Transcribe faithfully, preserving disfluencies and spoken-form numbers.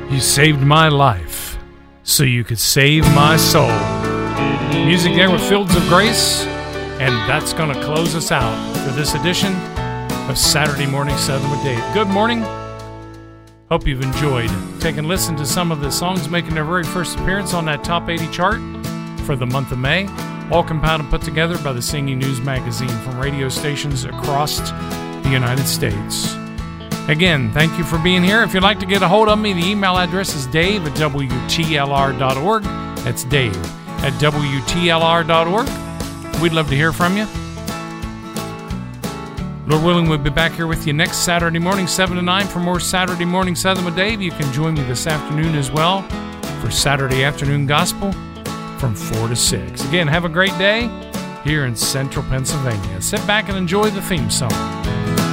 You saved my life so you could save my soul. Music there with Fields of Grace, and that's going to close us out for this edition of Saturday Morning Southern with Dave. Good morning. Hope you've enjoyed taking a listen to some of the songs making their very first appearance on that Top eighty chart for the month of May, all compiled and put together by the Singing News Magazine from radio stations across the United States. Again, thank you for being here. If you'd like to get a hold of me, the email address is dave at w t l r dot org. That's dave at w t l r dot org. We'd love to hear from you. Lord willing, we'll be back here with you next Saturday morning, seven to nine, for more Saturday Morning Southern with Dave. You can join me this afternoon as well for Saturday Afternoon Gospel from four to six. Again, have a great day here in central Pennsylvania. Sit back and enjoy the theme song.